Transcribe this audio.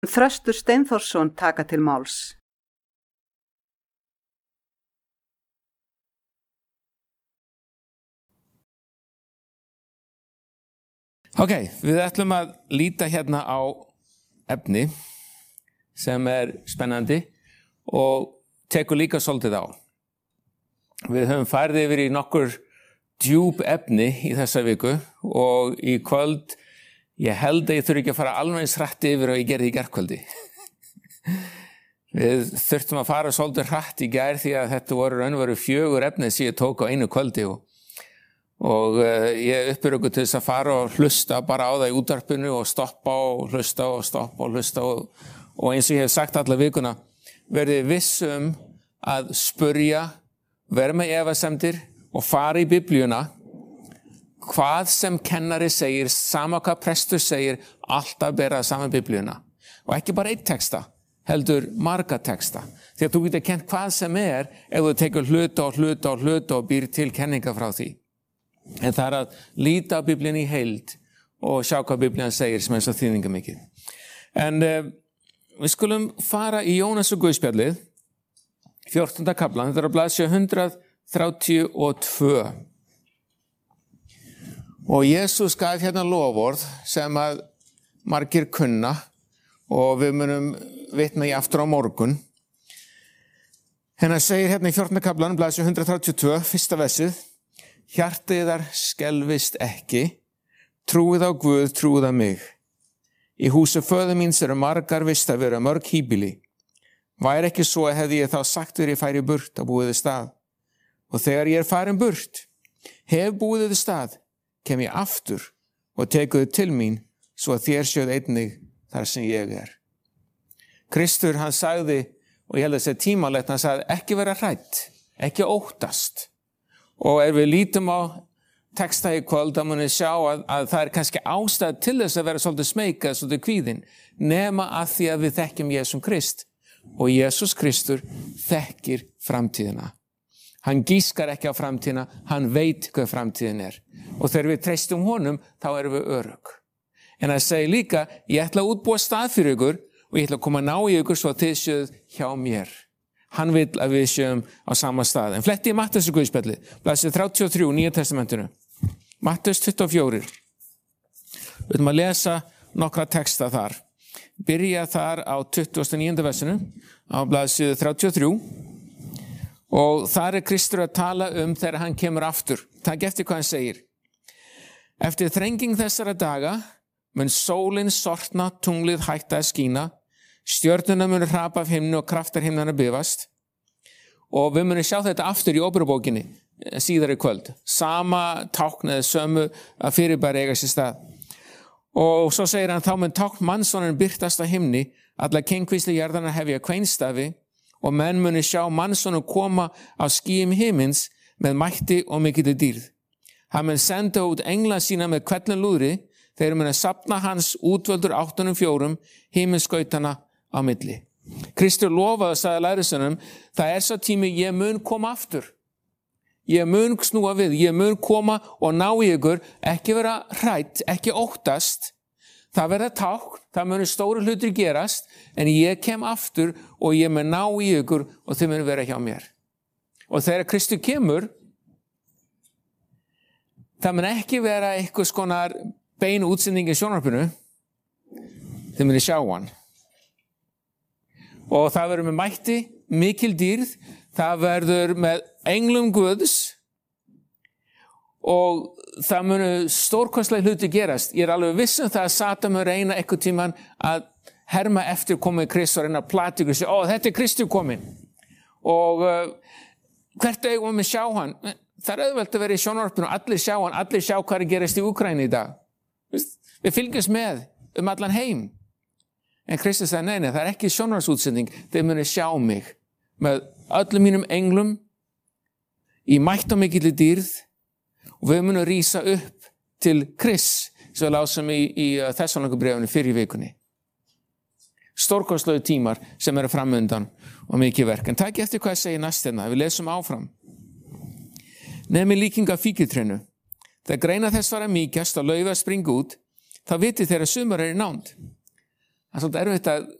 Þröstur Steinþórsson taka til máls. Ok, við ætlum að líta hérna á efni sem spennandi og tekur líka svolítið á. Við höfum farið yfir í nokkur djúp efni í þessa viku og í kvöld, ég held að ég þurfi ekki að fara alveg eins hratt yfir og ég gerði í gærkvöldi. Við þurftum að fara svolítið hratt í gær því að þetta voru raunveru 4 efni sem ég tók á einu kvöldi og ég uppbyrði okkur til þess að fara og hlusta bara á það í útvarpinu og stoppa og hlusta og stoppa og hlusta og eins og ég hef sagt alla vikuna, verði viss að spurja, vera með efasemdir og fara í Biblíuna, hvað sem kennari segir, sama hvað prestur segir, alltaf bera saman Biblíuna. Og ekki bara einn texta, heldur marga texta. Því að þú getur kennt hvað sem ef þú tekur hluta og býr til kenninga frá því. En það að líta á Biblíunni í heild og sjá hvað Biblían segir sem svo þýðingamikið. En við skulum fara í Jónas og Guðspjallið, 14. kaflan, þetta á blaðsíðu 132. Og Jesús gaf hérna loforð sem að margir kunna og við munum vitna í aftur á morgun. Hérna segir hérna í 14. kaflan, blaðsíðu 132, fyrsta versið, hjartað yðar skelfist ekki, trúið á Guð, trúið á mig. Í húsi föður míns eru margar vistarverur og mörg híbýli. Væri ekki svo hefði ég þá sagt þér ég færi burt og búið þið stað. Og þegar ég farin burt, hef búið þið stað, kem ég aftur og tekuðu til mín svo að þér sjöð einnig þar sem ég Kristur, hann sagði, og ég held að þetta tímalegt, hann sagði ekki vera hrædd, ekki óttast. Og ef við lítum á texta í kvöld, þá munum við sjá að það kannski ástæð til þess að vera svolítið smeykað, svolítið kvíðin, nema að því að við þekkjum Jesúm Krist. Og Jesús Kristur þekkir framtíðina. Hann gískar ekki á framtíðina, hann veit hvað framtíðin Og þegar við treystum honum, þá erum við örugg. En það segir líka, ég ætla að útbúa stað fyrir ykkur og ég ætla að koma að ná í ykkur svo að þið sjöð hjá mér. Hann vil að við sjöum á sama stað. En fletti í Matteus og Guðspjalli, blaðsíðu 33, Nýja testamentinu. Matteus 24. Við ætlum að lesa nokkra texta þar. Byrja þar á 29. versinu, á blaðsíðu 33. Og þar Kristur að tala þegar hann kemur aftur. Takk eftir hvað hann segir. Eftir þrenging þessara daga mun sólin sortna, tunglið hætta að skína, stjörnuna mun hrapa af himni og kraftar himnanna bifast. Og við munum sjá þetta aftur í Óperubókinni síðar í kvöld. Sama tákn eða sömu að fyrirbæri eiga sér stað. Og svo segir hann, þá mun tákn mannssonar birtast á himni, alla kynkvísli jarðarnar hefja kveinstafi, og menn muni sjá mannssonum koma á skýjum himins með mætti og mikilli dýrð. Hann mun senda út engla sína með hvellum lúðri, þeir muni safna hans útvöldur 8/4 himinskautana á milli. Kristur lofaði, sagði lærisveinunum, það svo tími ég mun koma aftur. Ég mun snúa við, ég mun koma og ná í ykkur, ekki vera hrædd, ekki óttast. Það verða tákn, það muni stóru hlutir gerast, en ég kem aftur og ég mun ná í ykkur og þið muni vera hjá mér. Og þegar Kristur kemur, það mun ekki vera eitthvað skonar bein útsending í sjónvarpinu, þið muni sjá hann. Og það verður með mætti, mikil dýrð, það verður með englum Guðs og það munu stórkostlega hluti gerast. Ég alveg viss það að Satan mun reyna eitthvað tíman að herma eftir komið Kristur og reyna að plata ykkur og segja, þetta Kristur komin. Og hvert eigum við sjá hann? Það auðvelt að vera í sjónvarpinu og allir sjá hann, allir sjá hvað gerast í Úkraínu í dag. Við fylgjumst með allan heim. En Kristur sagði, nei, það ekki sjónvarpsútsending, þeir muni sjá mig með öllum mínum englum í mætt og mikilli dýrð og við munum rísa upp til Krists sem við lásum í Þessalónikubréfinu fyrir vikunni. Stórkostlegu tímar sem eru framundan og mikið verk. En takk eftir hvað segir næst hérna, við lesum áfram. Nefni líkinga fíkiltrénu. Þegar greina þess var að mýkjast og laufið að springa út, þá vitið þeirra sumar í nánd. það er svolítið erfitt að